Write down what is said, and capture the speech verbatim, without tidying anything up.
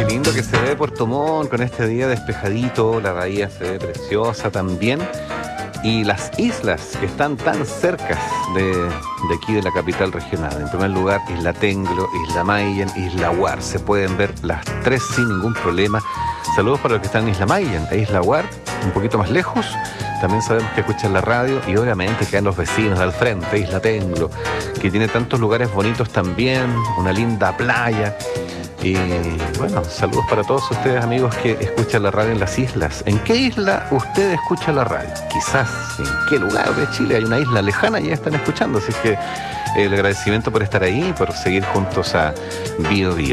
lindo que se ve Puerto Montt con este día despejadito, la bahía se ve preciosa también, y las islas que están tan cerca de, de aquí de la capital regional. En primer lugar, Isla Tenglo, Isla Mayen, Isla Guar. Se pueden ver las tres sin ningún problema. Saludos para los que están en Isla Mayen e Isla Guar, un poquito más lejos. También sabemos que escuchan la radio y obviamente quedan los vecinos de al frente, Isla Tenglo, que tiene tantos lugares bonitos también, una linda playa. Y bueno, saludos para todos ustedes, amigos, que escuchan la radio en las islas. ¿En qué isla usted escucha la radio? Quizás en qué lugar de Chile hay una isla lejana y ya están escuchando. Así que el agradecimiento por estar ahí y por seguir juntos a Bio Bio.